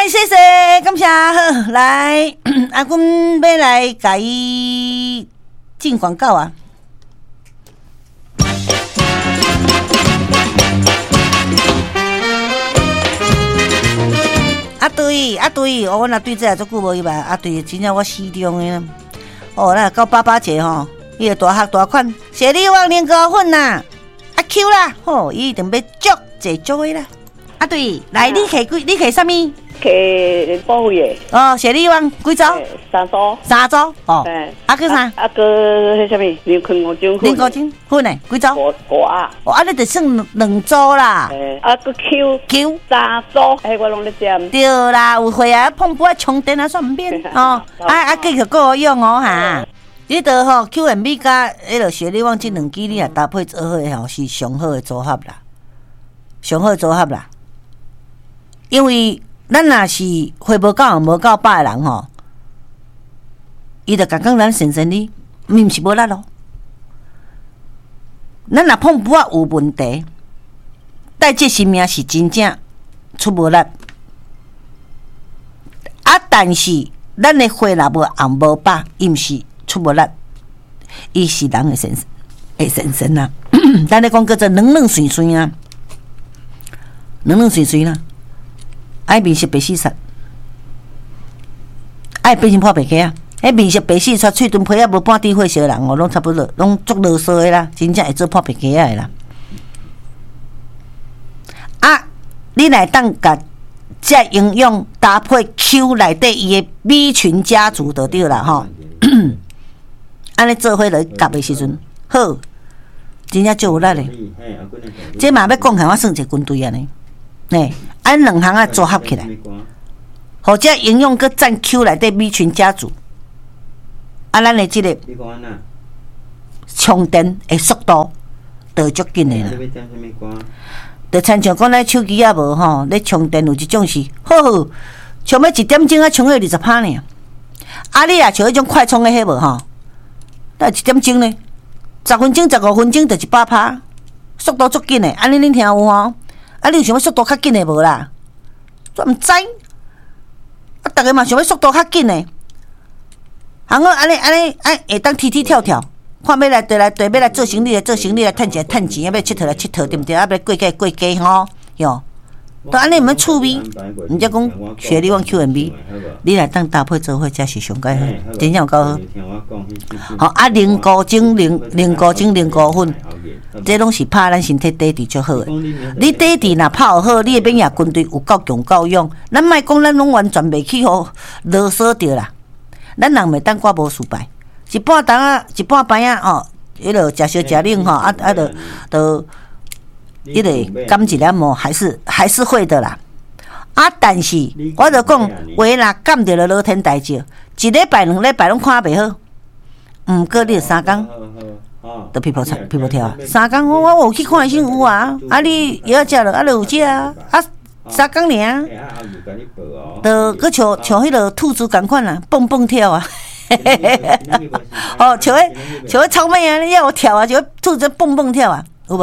谢谢，感谢。好，来，阿君要来甲伊进广告啊。对，哦，我若对这足久无伊吧，对，真正我死忠的。哦，那到88节吼，伊个大盒大款，雪莉旺年糕粉呐，Q 啦，吼，伊一定要足的啦。对，来，你摕啥物？ 摕鲍鱼。 哦，雪莉旺几组？3组。哦。个啥？ 个迄啥物？零高精粉诶，几组？5啊。哦，你就算2组啦。 个 Q 3组，我拢咧食。 对啦，有血啊，碰不充电啊，算唔免哦。继续够用哦哈。你得吼 QMB 加迄个雪莉旺这2支，你也搭配做好诶吼，是上好诶组合啦，因为咱若是血无够饱诶人吼，伊就讲咱先生你，毋是无力咯。咱若碰不有问题，代志生命是真正出无力。但是咱诶血若无红无饱，伊毋是出无力，伊是人诶先生啊。咱咧讲叫做软顺顺啊，软顺顺啦。爱面色白四擦，爱变成破白鸡啊！迄面色白四擦，喙唇皮啊无半滴血色人哦，拢差不多，拢足啰嗦的啦，真正会做破白鸡的啦。你来当甲这营养搭配 Q 内底伊的 B 群家族就对啦吼。安尼做伙来夹的时阵，好，真正足有力的。这嘛要讲下，我算一个军队安尼。按2项啊组合起来，或者营养搁占 Q 内底 B 群家族，咱的这个充电的速度就足紧的啦。就亲像讲咱手机啊无吼，咧充电有一种是好，充要1点钟啊，充到20%呢。你啊像迄种快充的迄无吼，那1点钟呢，10分钟、15分钟就100%，速度足紧的。安尼恁听有吼？你有想要速度较紧的无啦？我毋知。逐个嘛想要速度较紧的，行个安尼，会当踢跳，看要来对来对，要来做生意来做生意来趁钱，要佚佗来佚佗，对毋对？要过街吼，哟。都安尼毋免趣味，毋则讲雪莉旺 QMB， 你来当搭配做伙才是上介好，真正有够好。好零高精、零高粉，这拢是拍咱身体底底足好诶。你底底若拍好，你诶免疫军队有够强够勇。咱莫讲咱拢完全袂去互啰嗦着啦。咱人袂当挂无事败，一半钟啊，一半摆啊，哦，迄落食烧食冷吼，就。你得甘一粒毛，还是会的啦。但是我就讲，话若甘着了老天大照，一礼拜、2礼拜拢看袂好。毋过你3工，都皮肤跳啊。3工我有去看医生有啊。你药食了，就有食啊。3工尔，就搁像迄落兔子共款啦，蹦跳啊。哦，像迄草莓啊，你要我跳啊，像兔子蹦跳啊。有无？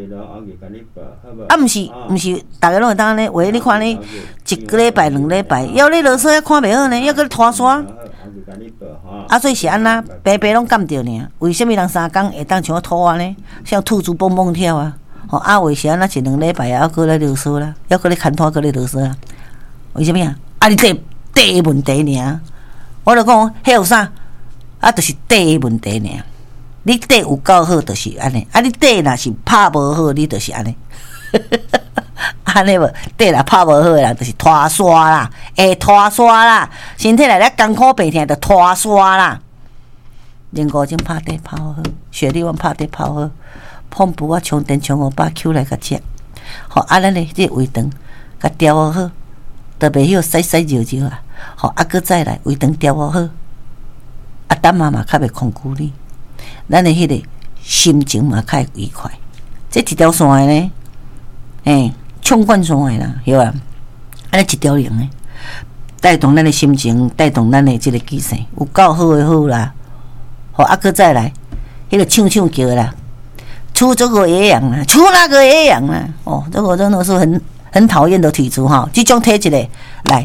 毋是，大家拢会当呢。话你看你1个礼拜、2礼拜，要你啰嗦还看袂好呢，要搁拖沙。所以是安那，白拢干着呢。为什么人3工会当像我拖啊呢？像兔子蹦跳啊！为啥那1、2礼拜还搁来啰嗦啦？还搁咧牵拖，搁咧啰嗦啊？为什么啊？你底问题尔。我就讲，迄有啥？就是底问题尔。你底有够好，就是安尼。你底若是拍无好，你就是安尼。安尼无底若拍无好的人，就是拖沙啦，会拖沙啦。身体内咧艰苦病痛，就拖沙啦。零5钟拍底拍好，雪莉旺拍底拍好，碰布啊充电充500 Q 来甲食。好，咱咧这胃肠甲调好，就袂晓洗揉啊。好，搁再来胃肠调好，等妈妈较袂恐惧你。咱的迄个心情嘛较愉快，这一条线的呢，冲冠线的啦，对吧？安尼一条龙的，带动咱的心情，带动咱的这个精神，有够好的好啦。好，搁再来，迄个唱叫啦，出这个野羊啦，出那个野羊啦。哦，这个真的是很讨厌的体质哈。这种体质嘞，来，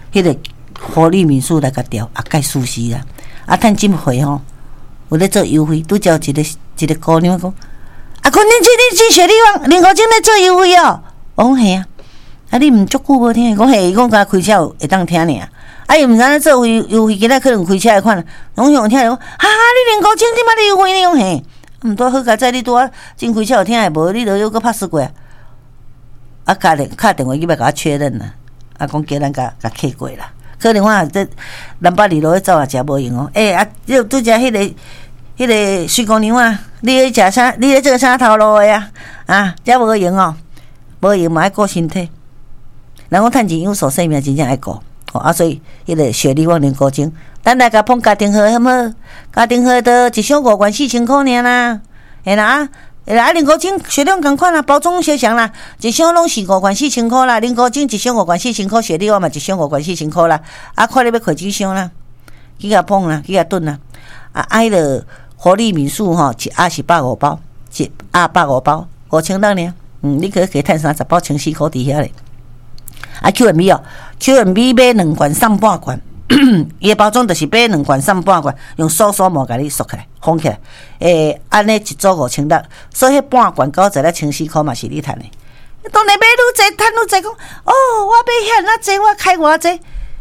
迄个活力民宿来甲调，也介舒适啦。啊，趁这回吼，有咧做优惠，拄则一个姑娘讲，啊，可恁这雪莉王林国晶咧做优惠哦。我讲嘿啊，啊你毋足久无听，讲嘿，伊讲甲开车会当听尔。啊，伊毋知影做优惠，今仔可能开车的款，拢想听讲，你林国晶即摆咧优惠呢？讲嘿，毋多好佳哉，你拄啊真开车有听诶无？你都又搁拍死过啊？啊，敲电话去要甲我确认啦。啊，讲叫咱甲客过啦。可能我这南北二路咧走也诚无用哦。你拄则迄个水姑娘啊，你咧食啥？你咧做啥头路的呀？啊，遮无用哦，无用嘛爱顾身体。人讲趁钱有所生命，真正爱顾。所以迄个雪莉旺林高精，咱来甲碰家庭号好无？家庭号都一箱5万4千块尔啦，嘿啦，林高精雪莉旺同款啦，包装小箱啦，一箱拢是5万4千块啦，林高精一箱5万4千块，雪莉旺嘛一箱5万4千块啦，啊，看你要开几箱啦，去甲碰啦，去甲炖啦，迄个活力民宿吼，一盒是150包，一盒150包，5000多呢，你可以趁30包，1000块伫遐咧。QMB 哦 ，QMB 买2罐送半罐，伊的包装就是买2罐送半罐，用塑膜甲你塑起来，封起来。安尼一组5000多，所以迄半罐90了1000块嘛是你趁的。当然买愈济，趁愈济讲，我买遐那济，我开偌济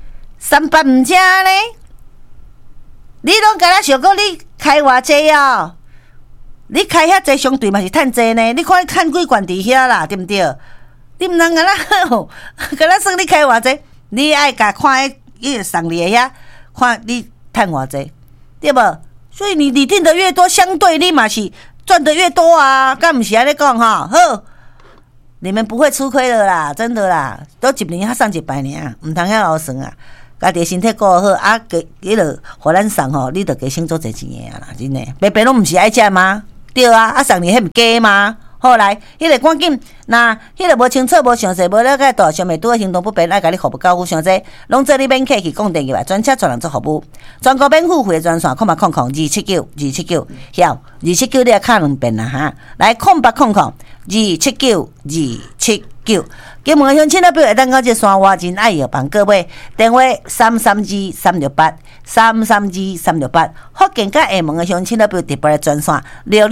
，300毋正呢？你拢甲咱想讲你开偌济哦？你开遐济相对嘛是趁济呢？你看趁几罐伫遐啦，对毋对？你毋通甲咱算你开偌济，你爱甲看伊送你遐，看你趁偌济，对无？所以你订的越多，相对你嘛是赚的越多啊！敢毋是安尼讲哈？好，你们不会吃亏的啦，真的啦，都一年送一摆尔，毋通遐老算啊！家己身体顾好啊，迄落互咱送吼，你着加省做侪钱的啊啦，真诶，白白拢毋是爱食吗？对啊，送你迄毋假吗？好来，迄个赶紧，那迄个无清楚、无详细、无了解到，想袂拄的行动不便，爱甲你服务交付详细，拢做你免客气，讲电话，专车专人做服务，全国免付费的专线，0800-279-279，晓279你也敲2遍啦哈，来0800-279-279。金门乡亲那边会当到这山外真爱药房各位，电话332-368，福建甲厦门的乡亲那边特别的专线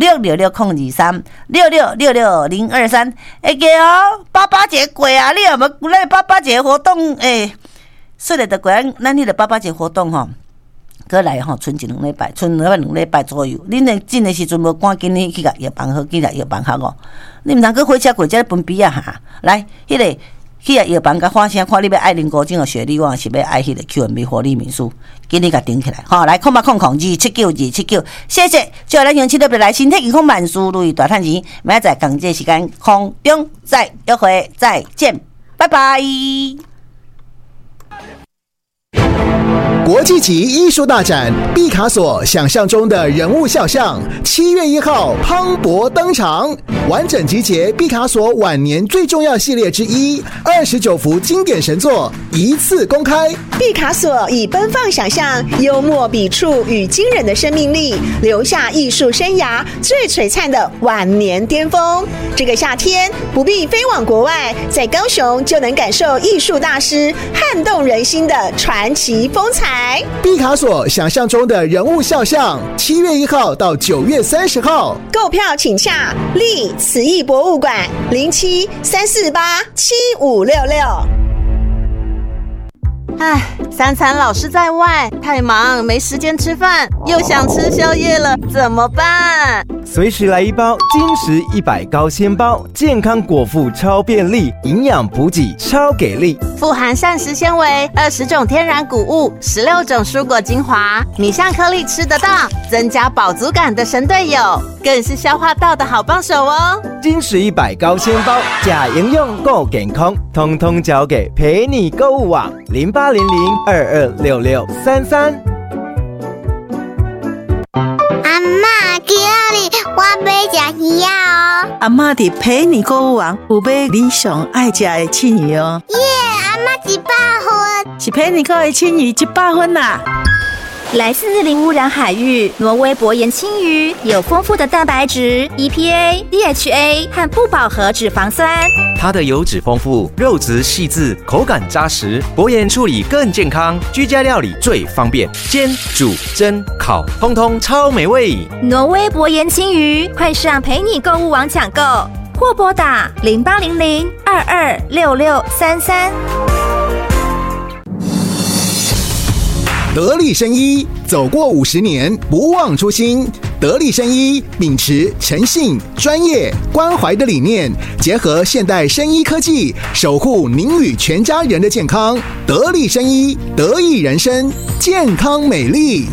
6666-023，6666-023，会记哦，88节过啊，你有无咱88节活动？说了就过咱迄个88节活动吼。过来吼，剩1-2礼拜，剩2礼拜左右。恁的进的时阵无赶紧去甲药房好，去甲药房好哦。你毋通去火车过，才分比啊哈！来，迄个去甲药房甲发声，看你要爱林国晶哦，雪莉旺是要爱迄个 QMB 活力民宿，今日甲顶起来，好来0800-279-279，谢谢，最后咱乡亲特别来身体健康万事如意大赚钱，明仔载同这时间空中再约会，再见，拜拜。 国际级艺术大展毕卡索想象中的人物肖像，7月1号磅礴登场，完整集结毕卡索晚年最重要系列之一，29幅经典神作一次公开。 毕卡索以奔放想象、幽默笔触与惊人的生命力，留下艺术生涯最璀璨的晚年巅峰。这个夏天不必飞往国外，在高雄就能感受艺术大师撼动人心的传奇风采。 毕卡索想象中的人物肖像，7月1号到9月30号， 购票请洽立慈艺博物馆07-348-7566。 3餐老是在外，太忙没时间吃饭，又想吃宵夜了，怎么办？ 随时来一包金石100高纤包，健康果腹超便利，营养补给超给力， 富含膳食纤维、20种天然谷物、16种蔬果精华，米香颗粒吃得到，增加饱足感的神队友，更是消化道的好帮手哦。 金石100高纤包，假营养够健康，通通交给陪你购物网0800-226633。 阿嬷，今日我要吃鱼哦。 阿嬷伫陪你购物网有买你上爱吃的青鱼哦。 耶，阿嬷100分， 是陪你购的青鱼100分啦。 来自零污染海域，挪威薄盐青鱼有丰富的蛋白质、EPA、DHA 和不饱和脂肪酸。 它的油脂丰富，肉质细致，口感扎实。薄盐处理更健康，居家料理最方便，煎、煮、蒸、烤，通通超美味。 挪威薄盐青鱼，快上陪你购物网抢购，或拨打0800-226633。 得力生医，走过50年，不忘初心。得力生医秉持诚信、专业、关怀的理念，结合现代生医科技，守护您与全家人的健康。得力生医，得益人生，健康美丽。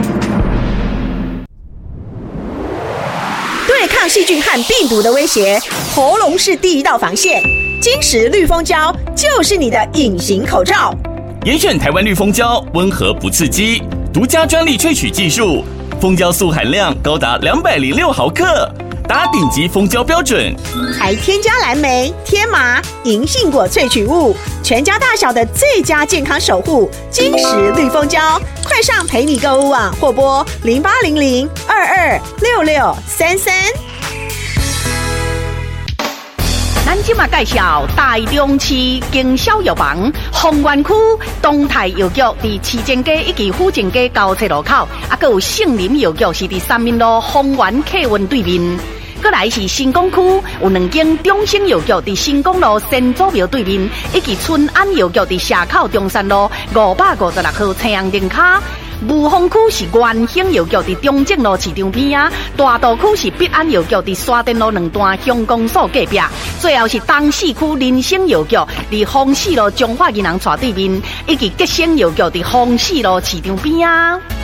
对抗细菌和病毒的威胁，喉咙是第一道防线。金石绿蜂胶就是你的隐形口罩。 严选台湾绿蜂胶，温和不刺激，独家专利萃取技术，蜂胶素含量高达206毫克，达顶级蜂胶标准， 还添加蓝莓、天麻、银杏果萃取物，全家大小的最佳健康守护。金石绿蜂胶，快上陪你购物网或拨0800-226633。 咱今嘛介绍台中市经销药房丰原区东泰药局，伫市政街以及府政街交叉路口，还有杏林药局是伫三民路丰原客运对面。再来是新港区有2间中兴药局，伫新港路新祖庙对面，以及春安药局伫社口中山路556号青阳灯卡。雾峰区是元兴药局伫中正路市场边啊，大道区是必安药局伫沙田路2段乡公所隔壁，最后是东市区林生药局伫丰市路中华银行斜对面，以及吉生药局伫丰市路市场边啊。